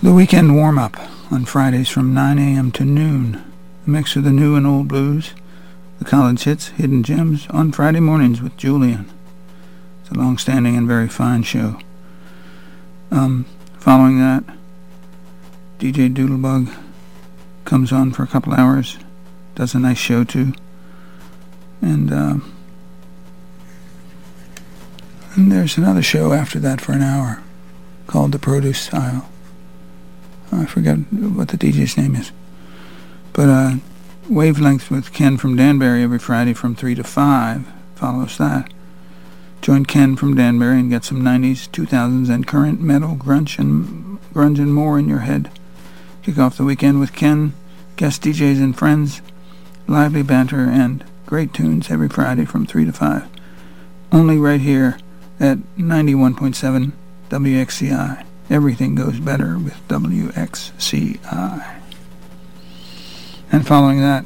The weekend warm-up on Fridays from 9 a.m. to noon. A mix of the new and old blues, the college hits, hidden gems on Friday mornings with Julian. It's a long-standing and very fine show. Following that, DJ Doodlebug comes on for a couple hours, does a nice show too, and there's another show after that for an hour called The Produce Style. I forget what the DJ's name is. But Wavelength with Ken from Danbury every Friday from 3 to 5 follows that. Join Ken from Danbury and get some 90s, 2000s, and current metal, grunge and more in your head. Kick off the weekend with Ken, guest DJs and friends, lively banter, and great tunes every Friday from 3 to 5. Only right here at 91.7 WXCI. Everything goes better with WXCI. And following that,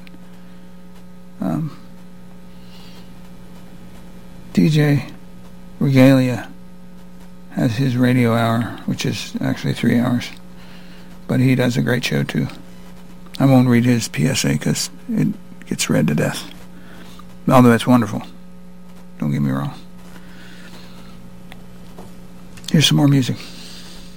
DJ Regalia has his radio hour, which is actually 3 hours. But he does a great show too. I won't read his PSA because it gets read to death. Although it's wonderful. Don't get me wrong. Here's some more music.